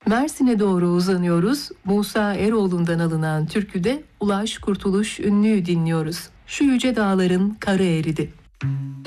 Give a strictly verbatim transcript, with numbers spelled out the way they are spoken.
Mersin'e doğru uzanıyoruz. Musa Eroğlu'ndan alınan türküde Ulaş Kurtuluş Ünlü'yü dinliyoruz. Şu yüce dağların karı eridi.